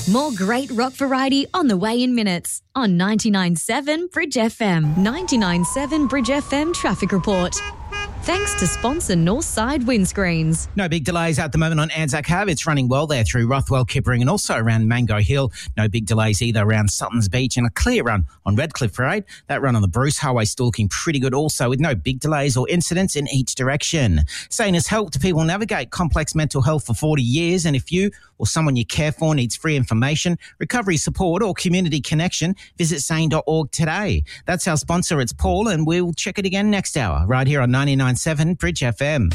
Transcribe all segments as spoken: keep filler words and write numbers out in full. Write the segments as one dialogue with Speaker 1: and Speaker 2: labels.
Speaker 1: More great rock variety on the way in minutes on ninety-nine point seven Bridge F M. ninety-nine point seven Bridge F M traffic report. Thanks to sponsor Northside Windscreens.
Speaker 2: No big delays at the moment on Anzac Ave. It's running well there through Rothwell, Kippering and also around Mango Hill. No big delays either around Sutton's Beach, and a clear run on Redcliffe Road. That run on the Bruce Highway still looking pretty good also, with no big delays or incidents in each direction. Sane has helped people navigate complex mental health for forty years, and if you or someone you care for needs free information, recovery support or community connection, visit sane dot org today. That's our sponsor. It's Paul, and we'll check it again next hour right here on ninety-nine point seven Bridge F M.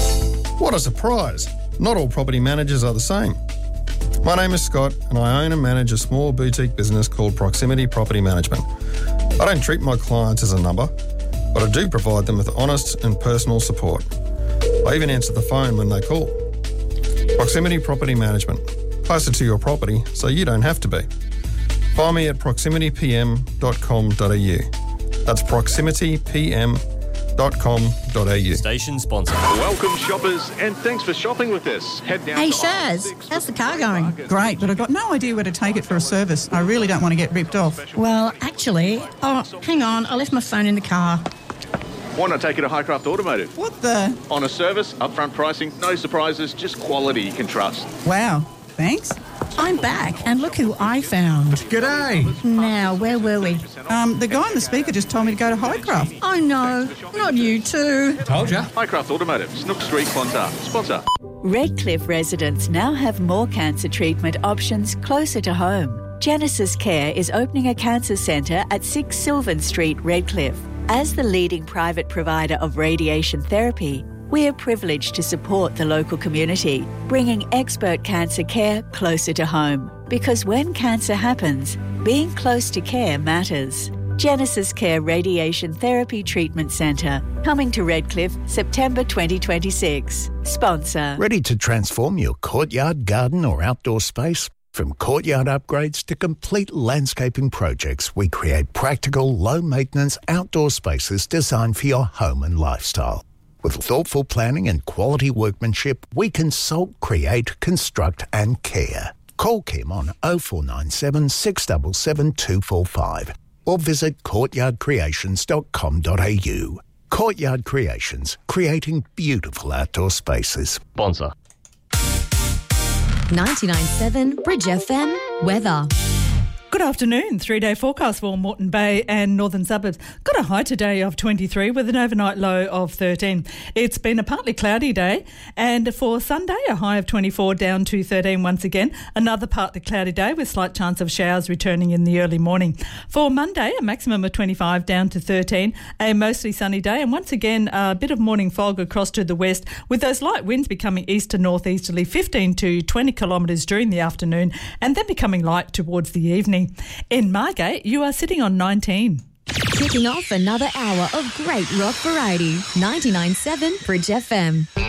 Speaker 3: What a surprise. Not all property managers are the same. My name is Scott and I own and manage a small boutique business called Proximity Property Management. I don't treat my clients as a number, but I do provide them with honest and personal support. I even answer the phone when they call. Proximity Property Management. Closer to your property so you don't have to be. Find me at proximity p m dot com dot a u. That's proximity p m dot com dot a u.
Speaker 4: Station sponsor.
Speaker 5: Welcome shoppers, and thanks for shopping with us. Head down
Speaker 6: Hey
Speaker 5: to
Speaker 6: Shaz, how's the car going?
Speaker 7: Great, but I've got no idea where to take it for a service. I really don't want to get ripped off.
Speaker 6: Well, actually, oh, hang on, I left my phone in the car.
Speaker 5: Why not take it to Highcraft Automotive?
Speaker 7: What the?
Speaker 5: On a service, upfront pricing, no surprises, just quality you can trust.
Speaker 7: Wow, thanks.
Speaker 6: I'm back, and look who I found.
Speaker 8: G'day.
Speaker 6: Now, where were we?
Speaker 7: Um, the guy on the speaker just told me to go to Highcraft.
Speaker 6: Oh no, not you too.
Speaker 8: Told ya.
Speaker 5: Highcraft Automotive, Snook Street, Clontarf. Sponsor.
Speaker 9: Redcliffe residents now have more cancer treatment options closer to home. Genesis Care is opening a cancer centre at six Sylvan Street, Redcliffe. As the leading private provider of radiation therapy, we are privileged to support the local community, bringing expert cancer care closer to home. Because when cancer happens, being close to care matters. Genesis Care Radiation Therapy Treatment Centre, coming to Redcliffe, September twenty twenty-six. Sponsor.
Speaker 10: Ready to transform your courtyard, garden or outdoor space? From courtyard upgrades to complete landscaping projects, we create practical, low-maintenance outdoor spaces designed for your home and lifestyle. With thoughtful planning and quality workmanship, we consult, create, construct and care. Call Kim on oh four nine seven, six seven seven, two four five or visit courtyard creations dot com dot a u. Courtyard Creations, creating beautiful outdoor spaces.
Speaker 4: Sponsor.
Speaker 1: ninety-nine point seven Bridge F M weather.
Speaker 11: Good afternoon. Three-day forecast for Moreton Bay and northern suburbs. Got a high today of twenty-three with an overnight low of thirteen. It's been a partly cloudy day, and for Sunday a high of twenty-four down to thirteen once again. Another partly cloudy day with slight chance of showers returning in the early morning. For Monday a maximum of twenty-five down to thirteen. A mostly sunny day, and once again a bit of morning fog across to the west with those light winds becoming east to northeasterly fifteen to twenty kilometres during the afternoon and then becoming light towards the evening. In Margate, you are sitting on nineteen.
Speaker 1: Kicking off another hour of great rock variety. ninety-nine point seven Bridge F M.